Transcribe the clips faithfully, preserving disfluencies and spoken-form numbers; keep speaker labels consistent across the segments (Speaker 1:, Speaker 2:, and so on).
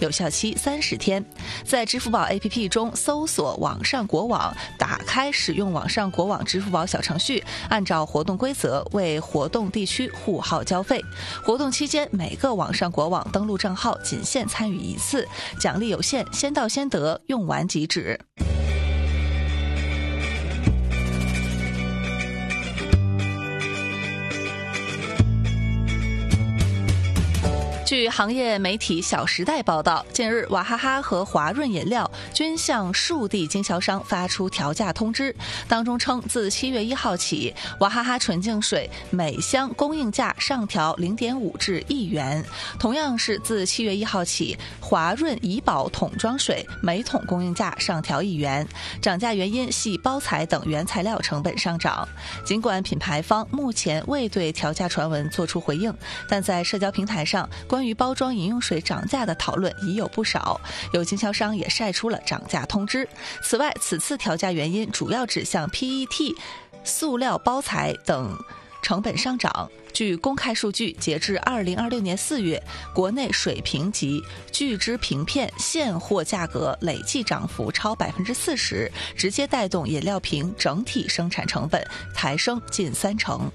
Speaker 1: 有效期三十天。在支付宝 A P P 中搜索网上国网，打开使用网上国网支付宝小程序，按照活动规则为活动地区户号交费。活动期间，每个网上国网登录账号仅限参与一次，奖励有限，先到先得，用完即止。据行业媒体《小时代》报道，近日娃哈哈和华润饮料均向数地经销商发出调价通知，当中称自七月一号起，娃哈哈纯净水每箱供应价上调 零点五 至一元，同样是自七月一号起，华润怡宝桶装水每桶供应价上调一元，涨价原因系包材等原材料成本上涨。尽管品牌方目前未对调价传闻做出回应，但在社交平台上关于包装饮用水涨价的讨论已有不少，有经销商也晒出了涨价通知。此外，此次调价原因主要指向 P E T、塑料包材等成本上涨。据公开数据，截至二零二六年四月，国内水瓶及聚酯瓶片现货价格累计涨幅超百分之四十，直接带动饮料瓶整体生产成本抬升近三成。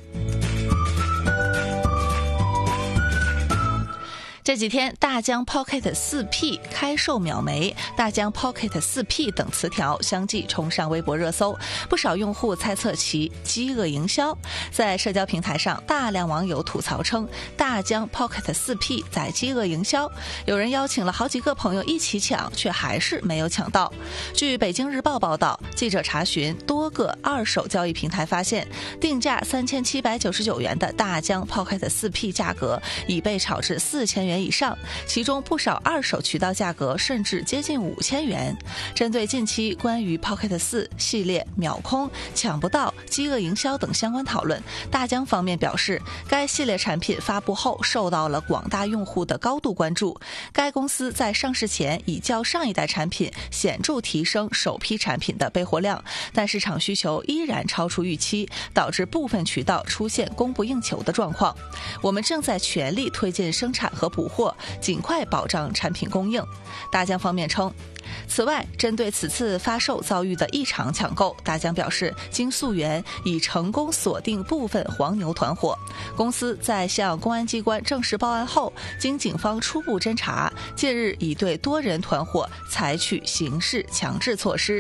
Speaker 1: 这几天，大疆 Pocket 四 P 开售秒没，大疆 Pocket 四 P 等词条相继冲上微博热搜，不少用户猜测其饥饿营销。在社交平台上，大量网友吐槽称大疆 Pocket 四 P 在饥饿营销，有人邀请了好几个朋友一起抢，却还是没有抢到。据北京日报报道，记者查询多个二手交易平台发现，定价三千七百九十九元的大疆 Pocket 四 P 价格已被炒至四千元以上，其中不少二手渠道价格甚至接近五千元。针对近期关于 Pocket 四系列秒空、抢不到、饥饿营销等相关讨论，大疆方面表示，该系列产品发布后受到了广大用户的高度关注。该公司在上市前已较上一代产品显著提升首批产品的备货量，但市场需求依然超出预期，导致部分渠道出现供不应求的状况。我们正在全力推进生产和补货，尽快保障产品供应。大疆方面称，此外，针对此次发售遭遇的异常抢购，大疆表示，经溯源已成功锁定部分黄牛团伙。公司在向公安机关正式报案后，经警方初步侦查，近日已对多人团伙采取刑事强制措施。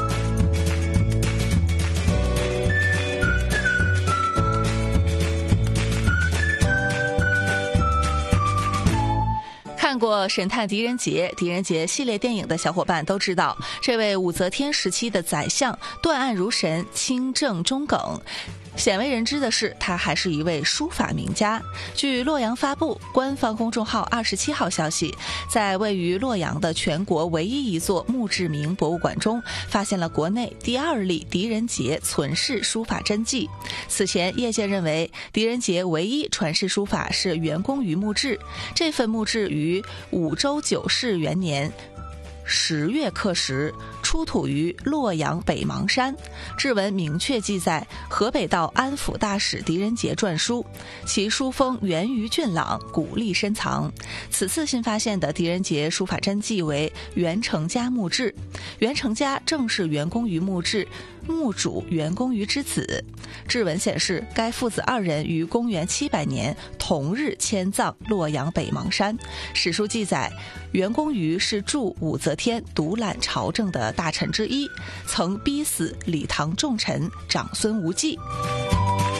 Speaker 1: 看过《神探狄仁杰》狄仁杰系列电影的小伙伴都知道，这位武则天时期的宰相断案如神，清正忠耿。鲜为人知的是，他还是一位书法名家。据洛阳发布官方公众号二十七号消息，在位于洛阳的全国唯一一座墓志铭博物馆中，发现了国内第二例狄仁杰存世书法真迹。此前，业界认为狄仁杰唯一传世书法是袁公瑜墓志，这份墓志于武周九世元年十月刻石，出土于洛阳北邙山。志文明确记载河北道安抚大使狄仁杰篆书，其书风源于俊朗，古丽深藏。此次新发现的狄仁杰书法真迹为袁成家墓志，袁成家正是袁公瑜墓志墓主袁公瑜之子。志文显示，该父子二人于公元七百年同日迁葬洛阳北邙山。史书记载，袁公瑜是助武则天独揽朝政的大臣之一，曾逼死李唐重臣长孙无忌。